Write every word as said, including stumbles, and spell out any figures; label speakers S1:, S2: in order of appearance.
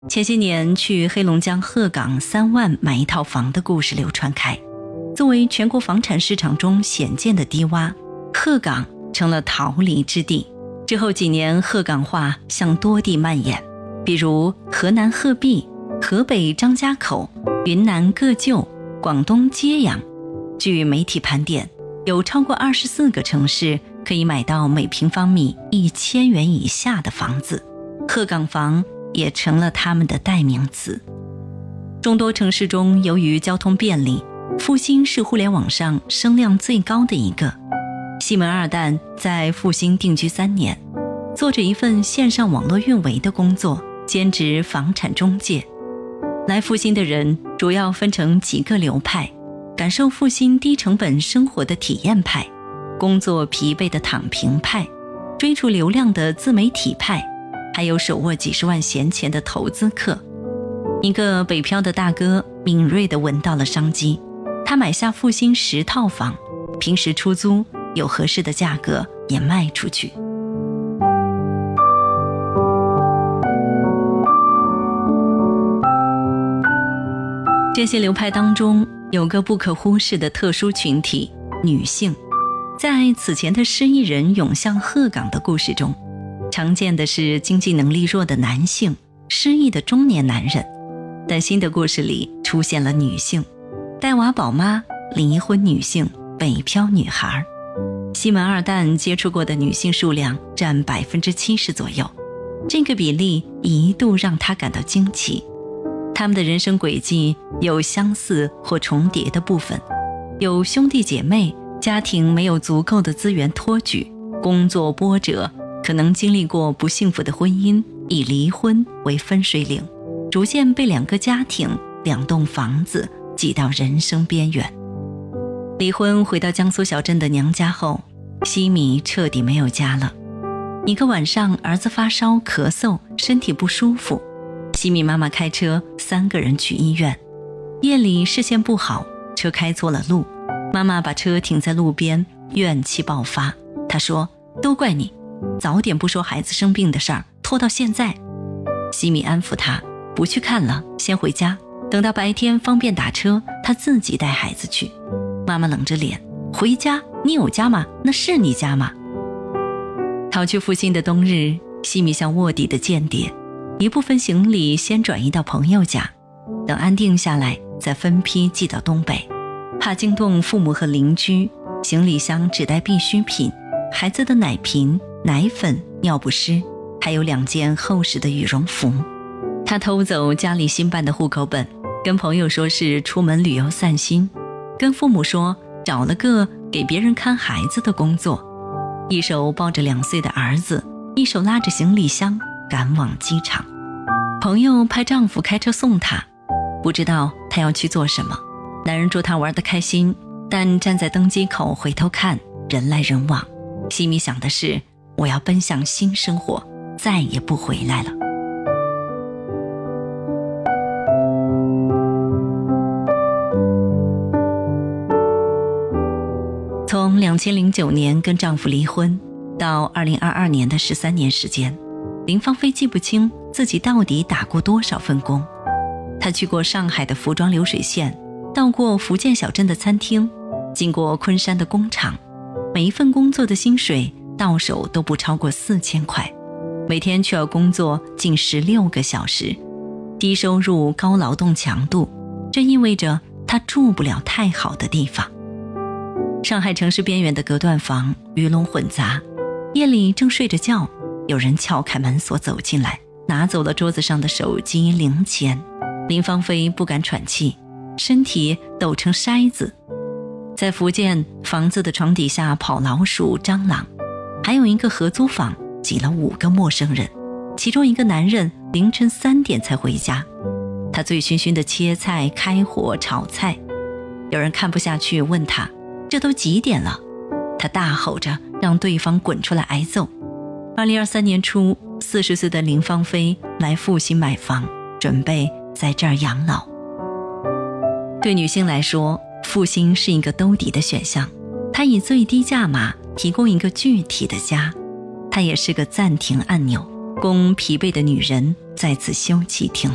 S1: 前些年去黑龙江鹤岗三万买一套房的故事流传开，作为全国房产市场中鲜见的低洼，鹤岗成了逃离之地。之后几年，鹤岗话向多地蔓延，比如河南鹤壁、河北张家口、云南个旧、广东揭阳。据媒体盘点，有超过二十四个城市可以买到每平方米一千元以下的房子，鹤岗房也成了他们的代名词。众多城市中，由于交通便利，复兴是互联网上声量最高的一个。西门二蛋在复兴定居三年，做着一份线上网络运维的工作，兼职房产中介。来复兴的人主要分成几个流派：感受复兴低成本生活的体验派，工作疲惫的躺平派，追逐流量的自媒体派，还有手握几十万闲钱的投资客。一个北漂的大哥敏锐地闻到了商机，他买下复兴十套房，平时出租，有合适的价格也卖出去。这些流派当中，有个不可忽视的特殊群体——女性。在此前的失意人涌向鹤岗的故事中，常见的是经济能力弱的男性，失意的中年男人。但新的故事里出现了女性，带娃宝妈、离婚女性、北漂女孩。西门二蛋接触过的女性数量占 百分之七十 左右，这个比例一度让他感到惊奇。他们的人生轨迹有相似或重叠的部分，有兄弟姐妹，家庭没有足够的资源托举，工作波折，可能经历过不幸福的婚姻，以离婚为分水岭，逐渐被两个家庭、两栋房子挤到人生边缘。离婚回到江苏小镇的娘家后，西米彻底没有家了。一个晚上，儿子发烧咳嗽，身体不舒服，西米妈妈开车三个人去医院。夜里视线不好，车开错了路，妈妈把车停在路边，怨气爆发。她说：都怪你，早点不说孩子生病的事儿，拖到现在。西米安抚她，不去看了，先回家，等到白天方便打车，她自己带孩子去。妈妈冷着脸：回家？你有家吗？那是你家吗？逃去复兴的冬日，西米像卧底的间谍，一部分行李先转移到朋友家，等安定下来再分批寄到东北，怕惊动父母和邻居。行李箱只带必需品，孩子的奶瓶、奶粉、尿不湿，还有两件厚实的羽绒服。他偷走家里新办的户口本，跟朋友说是出门旅游散心，跟父母说找了个给别人看孩子的工作，一手抱着两岁的儿子，一手拉着行李箱赶往机场。朋友派丈夫开车送她，不知道她要去做什么。男人祝她玩得开心，但站在登机口回头看，人来人往。西米想的是，我要奔向新生活，再也不回来了。从两千零九年跟丈夫离婚到二零二二年的十三年时间，林芳菲记不清自己到底打过多少份工。她去过上海的服装流水线，到过福建小镇的餐厅，经过昆山的工厂，每一份工作的薪水到手都不超过四千块，每天却要工作近十六个小时，低收入高劳动强度，这意味着她住不了太好的地方。上海城市边缘的隔断房鱼龙混杂，夜里正睡着觉，有人撬开门锁走进来，拿走了桌子上的手机零钱。林芳菲不敢喘气，身体抖成筛子。在福建，房子的床底下跑老鼠、蟑螂，还有一个合租房挤了五个陌生人，其中一个男人凌晨三点才回家，他醉醺醺的切菜、开火、炒菜。有人看不下去，问他：这都几点了？他大吼着让对方滚出来挨揍。二零二三年初，四十岁的林芳菲来复兴买房，准备在这儿养老。对女性来说，复兴是一个兜底的选项，它以最低价码提供一个具体的家，它也是个暂停按钮，供疲惫的女人再次休憩停